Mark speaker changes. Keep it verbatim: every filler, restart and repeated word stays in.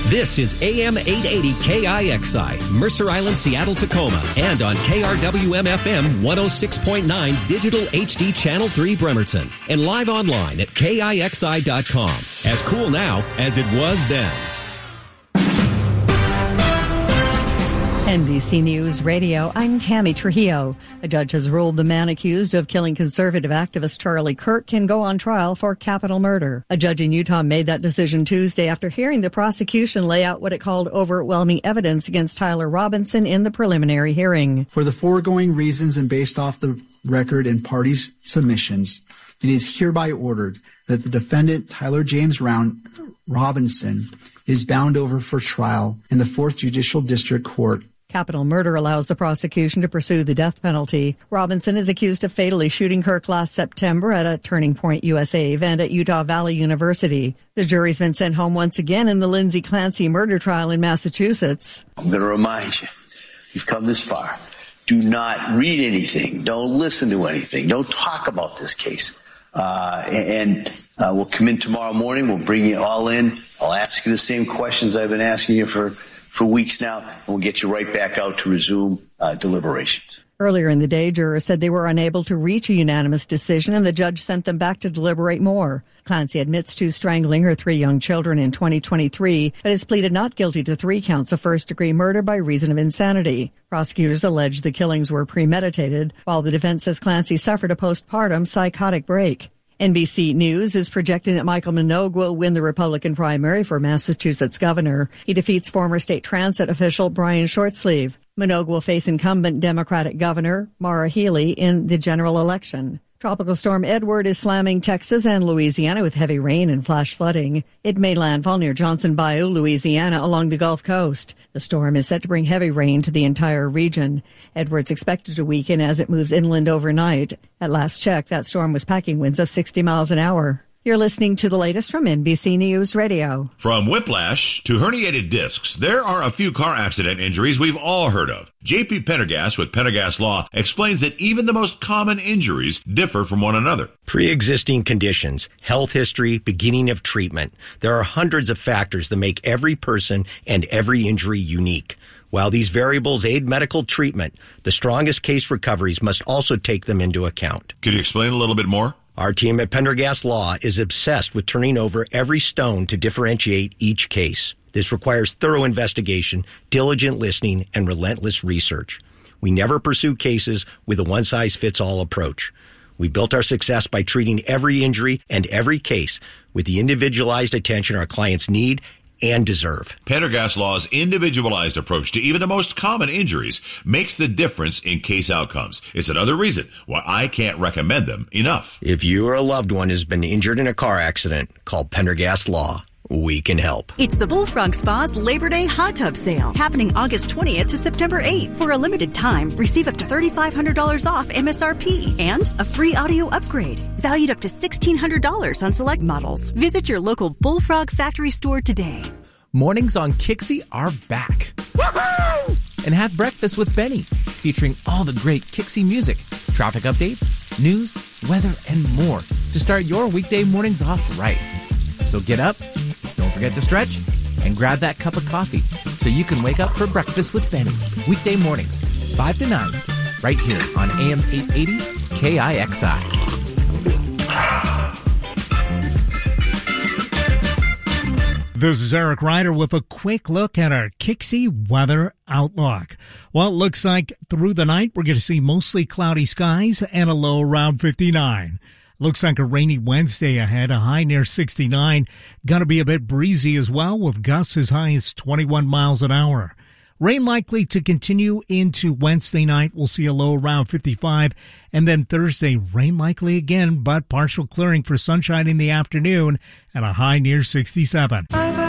Speaker 1: This is A M eight eighty K I X I, Mercer Island, Seattle, Tacoma, and on K R W M F M one oh six point nine Digital H D Channel three Bremerton, and live online at K I X I dot com. As cool now as it was then.
Speaker 2: N B C News Radio, I'm Tammy Trujillo. A judge has ruled the man accused of killing conservative activist Charlie Kirk can go on trial for capital murder. A judge in Utah made that decision Tuesday after hearing the prosecution lay out what it called overwhelming evidence against Tyler Robinson in the preliminary hearing.
Speaker 3: For the foregoing reasons and based off the record and parties' submissions, it is hereby ordered that the defendant, Tyler James Round Robinson, is bound over for trial in the fourth Judicial District Court.
Speaker 2: Capital murder allows the prosecution to pursue the death penalty. Robinson is accused of fatally shooting Kirk last September at a Turning Point U S A event at Utah Valley University. The jury's been sent home once again in the Lindsay Clancy murder trial in Massachusetts.
Speaker 4: I'm going to remind you, you've come this far. Do not read anything. Don't listen to anything. Don't talk about this case. Uh, and uh, we'll come in tomorrow morning. We'll bring you all in. I'll ask you the same questions I've been asking you for for weeks now, and we'll get you right back out to resume uh, deliberations.
Speaker 2: Earlier in the day, jurors said they were unable to reach a unanimous decision, and the judge sent them back to deliberate more. Clancy admits to strangling her three young children in twenty twenty-three, but has pleaded not guilty to three counts of first-degree murder by reason of insanity. Prosecutors allege the killings were premeditated, while the defense says Clancy suffered a postpartum psychotic break. N B C News is projecting that Michael Minogue will win the Republican primary for Massachusetts governor. He defeats former state transit official Brian Shortsleeve. Minogue will face incumbent Democratic Governor Maura Healey in the general election. Tropical storm Edward is slamming Texas and Louisiana with heavy rain and flash flooding. It made landfall near Johnson Bayou, Louisiana, along the Gulf Coast. The storm is set to bring heavy rain to the entire region. Edward's expected to weaken as it moves inland overnight. At last check, that storm was packing winds of sixty miles an hour. You're listening to the latest from N B C News Radio.
Speaker 5: From whiplash to herniated discs, there are a few car accident injuries we've all heard of. J P Pendergast with Pendergast Law explains that even the most common injuries differ from one another.
Speaker 6: Pre-existing conditions, health history, beginning of treatment. There are hundreds of factors that make every person and every injury unique. While these variables aid medical treatment, the strongest case recoveries must also take them into account.
Speaker 5: Could you explain a little bit more?
Speaker 6: Our team at Pendergast Law is obsessed with turning over every stone to differentiate each case. This requires thorough investigation, diligent listening, and relentless research. We never pursue cases with a one-size-fits-all approach. We built our success by treating every injury and every case with the individualized attention our clients need and deserve.
Speaker 5: Pendergast Law's individualized approach to even the most common injuries makes the difference in case outcomes. It's another reason why I can't recommend them enough.
Speaker 6: If you or a loved one has been injured in a car accident, call Pendergast Law. We can help.
Speaker 7: It's the Bullfrog Spa's Labor Day Hot Tub Sale, happening August twentieth to September eighth. For a limited time, receive up to three thousand five hundred dollars off M S R P and a free audio upgrade, valued up to one thousand six hundred dollars on select models. Visit your local Bullfrog factory store today.
Speaker 8: Mornings on Kixie are back. Woohoo! And have breakfast with Benny, featuring all the great Kixie music, traffic updates, news, weather, and more to start your weekday mornings off right. So get up, don't forget to stretch, and grab that cup of coffee so you can wake up for breakfast with Benny. Weekday mornings, five to nine, right here on A M eight eighty K I X I.
Speaker 9: This is Eric Ryder with a quick look at our Kixie weather outlook. Well, it looks like through the night we're going to see mostly cloudy skies and a low around fifty-nine. Looks like a rainy Wednesday ahead, a high near sixty-nine. Going to be a bit breezy as well, with gusts as high as twenty-one miles an hour. Rain likely to continue into Wednesday night. We'll see a low around fifty-five. And then Thursday, rain likely again, but partial clearing for sunshine in the afternoon and a high near sixty-seven.